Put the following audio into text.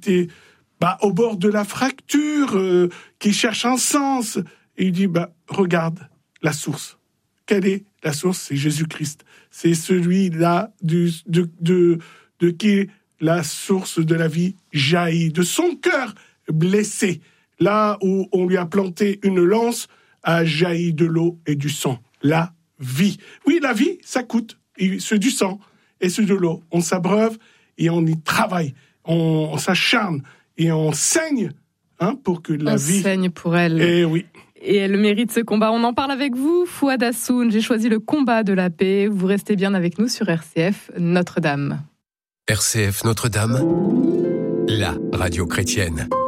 était au bord de la fracture, qui cherche un sens. Et il dit, regarde la source. Quelle est la source? C'est Jésus-Christ. C'est celui-là de qui la source de la vie jaillit. De son cœur blessé, là où on lui a planté une lance, a jailli de l'eau et du sang. La vie. Oui, la vie, ça coûte. C'est du sang et c'est de l'eau. On s'abreuve et on y travaille. On s'acharne et on saigne pour que la vie... On saigne pour elle. Et oui. Et elle mérite ce combat. On en parle avec vous, Fouad Hassoun. J'ai choisi le combat de la paix. Vous restez bien avec nous sur RCF Notre-Dame. RCF Notre-Dame, la radio chrétienne.